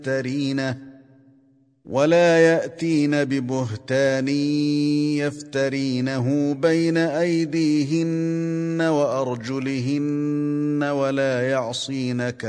ولا يأتين ببهتان يفترينه بين أيديهن وأرجلهن ولا يعصينك